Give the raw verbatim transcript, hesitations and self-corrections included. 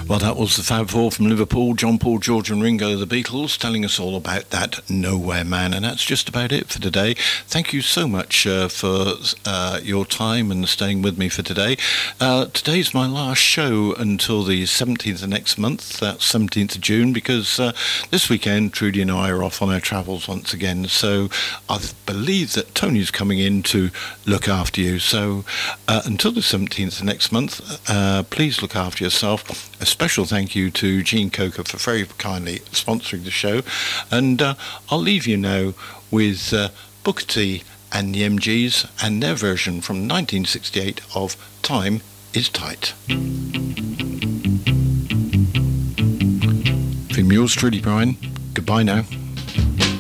Well, that was the Fab Four from Liverpool, John Paul, George and Ringo, the Beatles, telling us all about that Nowhere Man. And that's just about it for today. Thank you so much uh, for uh, your time and staying with me for today. Uh, today's my last show until the seventeenth of next month. That's seventeenth of June, because uh, this weekend Trudy and I are off on our travels once again. So I believe that Tony's coming in to look after you. So uh, until the seventeenth of next month, uh, please look after yourself. A special thank you to Gene Coker for very kindly sponsoring the show. And uh, I'll leave you now with uh, Booker T and the M Gs and their version from nineteen sixty-eight of Time is Tight. From yours truly, Brian. Goodbye now.